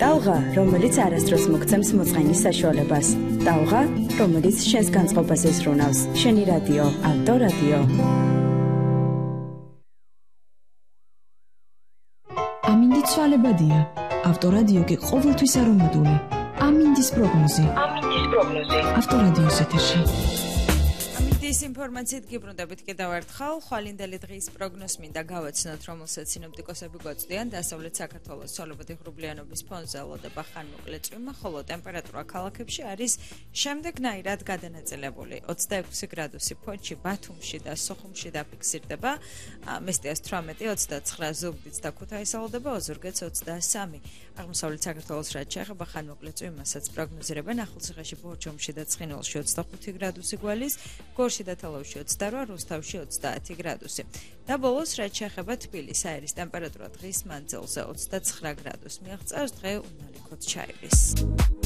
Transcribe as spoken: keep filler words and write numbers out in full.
ტალღა, რომელიც არასდროს მოგცემს მოწყენის საშუალებას. ტალღა, რომელიც შენს განწყობას ეზრუნავს. შენი რადიო, ავტორადიო. ამინდი ცვალებადია. ავტორადიო კი ყოველთვის არომატული. ამინდის პროგნოზი. ამინდის პროგნოზი. ავტორადიოს ეთერში. ის ინფორმაციით გიბრუნდებით კიდევ ერთხელ, ხვალინდელი დღის პროგნოზს მინდა გავაცნოთ, რომელსაც სინოპტიკოსები გვაწვდიან დასავლეთ საქართველოს ცვალებადი ღრუბლიანობის ფონზე ელოდება ხანმოკლე წვიმა, ხოლო ტემპერატურა ქალაქებში არის შემდეგნაირად გადანაწილებული. ოცდაექვსი გრადუსი ფონში, ბათუმში და სოხუმში დაფიქსირდება, მესტიას თვრამეტი, ოცდაცხრა ზუგდიდს და ქუთაისს ელოდება, ოზურგეთს ოცდასამი. აღმოსავლეთ საქართველოს რაც შეეხება ხანმოკლე წვიმასაც პროგნოზირებენ, ახალციხეში, ბორჯომში და ცხინვალში ოცდახუთი გრადუსი გვალის, გორში და თელავში ოცდარვა, რუსთავში ოცდაათი გრადუსი. და ბოლოს რაც შეეხება თბილისს, აირის ტემპერატურა დღის მანძილზე ოცდაცხრა გრადუსს მიაღწევს, დღე უნალიქოდ ჩაივრის.